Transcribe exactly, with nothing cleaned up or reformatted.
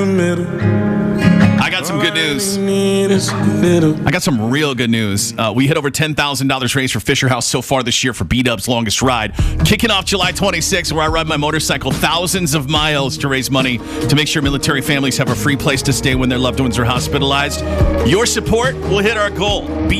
I got some good news. I got some real good news. Uh, we hit over ten thousand dollars raised for Fisher House so far this year for B-Dub's longest ride. Kicking off July twenty-sixth, where I ride my motorcycle thousands of miles to raise money to make sure military families have a free place to stay when their loved ones are hospitalized. Your support will hit our goal.